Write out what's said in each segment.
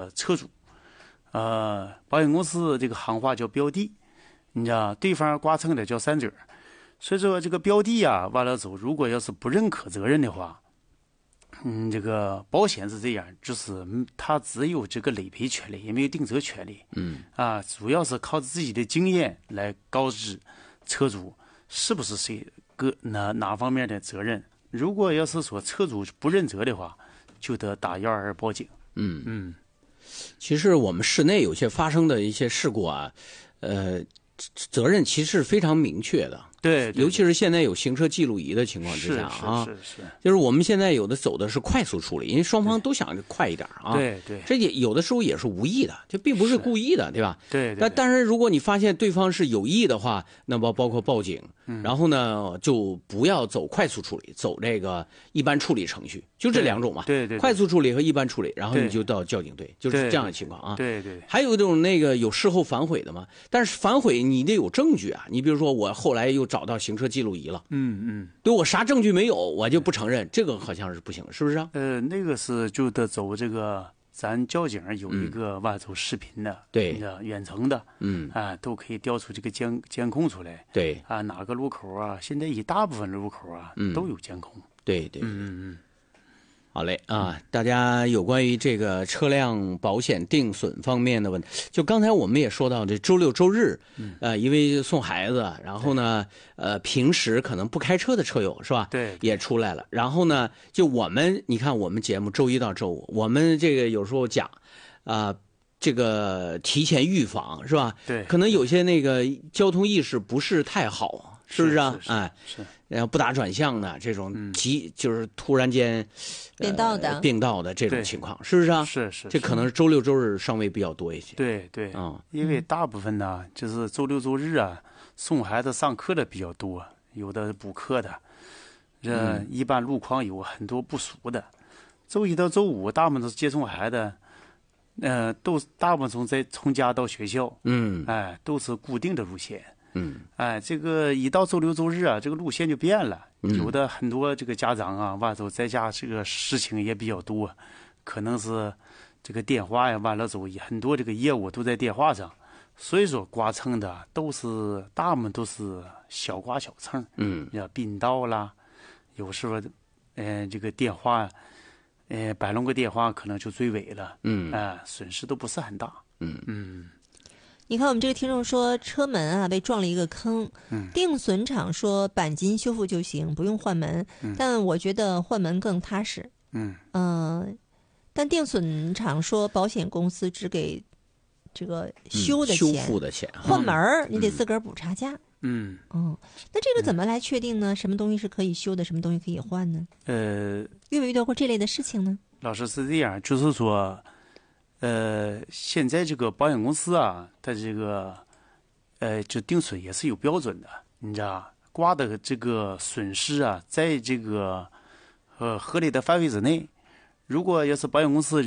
个车主，保险公司这个行话叫标的，你知道，对方刮蹭的叫三者。所以说这个标的啊，完了之后，如果要是不认可责任的话，这个保险是这样，就是他只有这个累赔权利，也没有定责权利。主要是靠自己的经验来告知车主是不是谁哪方面的责任。如果要是说车主不认责的话，就得打122报警。 其实我们室内有些发生的一些事故啊，责任其实非常明确的。 对， 尤其是现在有行车记录仪的情况之下啊， 是， 就是我们现在有的走的是快速处理，因为双方都想快一点啊。 对， 这也有的时候也是无意的，这并不是故意的，对吧？ 对。 但是如果你发现对方是有意的话，那么包括报警，然后呢就不要走快速处理，走这个一般处理程序，就这两种嘛。 对， 快速处理和一般处理，然后你就到交警队，就是这样的情况啊。 对。 还有一种有事后反悔的嘛，但是反悔你得有证据啊。你比如说我后来又找到行车记录仪了，对我啥证据没有，我就不承认，这个好像是不行，是不是啊？ 那个是就得走这个咱交警有一个走视频的， 对， 远程的，都可以调出这个监控出来， 对啊，哪个路口啊，现在一大部分路口啊都有监控， 对，好嘞啊！大家有关于这个车辆保险定损方面的问题，就刚才我们也说到，这周六周日，因为送孩子，然后呢，平时可能不开车的车友是吧？ 对， 也出来了。然后呢，就你看我们节目周一到周五，我们这个有时候讲，这个提前预防是吧？ 对， 可能有些那个交通意识不是太好，是不是啊？ 是。 然后不打转向的这种就是突然间并道的这种情况，是不是啊？ 是。 这可能是周六周日稍微比较多一些。 对，因为大部分呢就是周六周日啊，送孩子上课的比较多，有的补课的，一般路况有很多不熟的。周一到周五大部分都是接送孩子，都大部分从家到学校，都是固定的路线。这个一到周六周日啊，这个路线就变了。有的很多这个家长啊，完了在家这个事情也比较多，可能是这个电话呀，完了之后很多这个业务都在电话上，所以说刮蹭的大部分都是小刮小蹭，要并道啦，有时候这个电话，摆弄个电话可能就追尾了，损失都不是很大， 你看我们这个听众说车门啊被撞了一个坑，定损厂说钣金修复就行，不用换门，但我觉得换门更踏实。但定损厂说保险公司只给这个修复的钱， 换门你得自个儿补差价。那这个怎么来确定呢？什么东西是可以修的，什么东西可以换呢？遇没遇到过这类的事情呢？ 老师是这样，就是说。现在这个保险公司啊，它这个就定损也是有标准的，你知道，刮的这个损失啊，在这个合理的范围之内。如果要是保险公司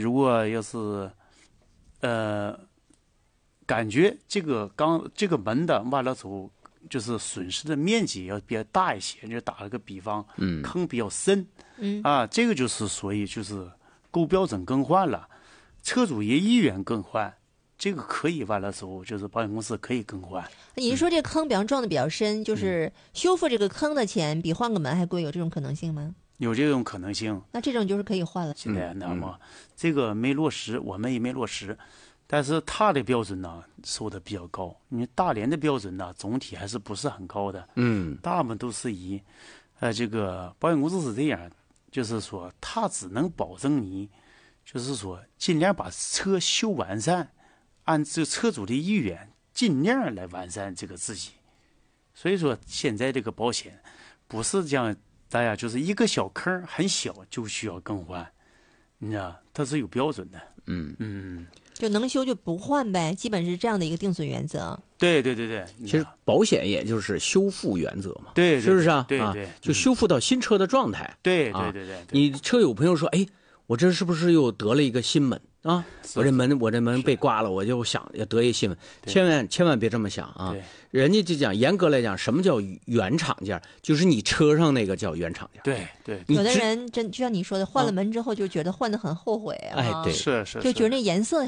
感觉这个门的完了之后，就是损失的面积要比较大一些，就打了个比方，坑比较深，这个就是所以就是够标准更换了。车主也意愿更换，这个可以完了之后，就是保险公司可以更换。 你是说这坑比方撞的比较深，就是修复这个坑的钱比换个门还贵，有这种可能性吗？ 有这种可能性。 那这种就是可以换了。 现在那么这个没落实，我们也没落实，但是它的标准呢收的比较高。因为大连的标准呢总体还是不是很高的，大部分都是以这个保险公司是这样，就是说它只能保证你。就是说，尽量把车修完善，按这车主的意愿，尽量来完善这个自己。所以说，现在这个保险不是这样，大家就是一个小坑很小就需要更换，你知道，它是有标准的。 就能修就不换呗，基本是这样的一个定损原则。 对。 其实保险也就是修复原则嘛， 对， 是不是啊？ 对， 就修复到新车的状态。 对。 你车友朋友说，哎。我这是不是又得了一个新门啊？我这门被刮了，我就想要得一新门，千万别这么想啊！人家就讲，严格来讲，什么叫原厂件？就是你车上那个叫原厂件。 对。 有的人就像你说的，换了门之后就觉得换得很后悔啊。 对， 是， 就觉得那颜色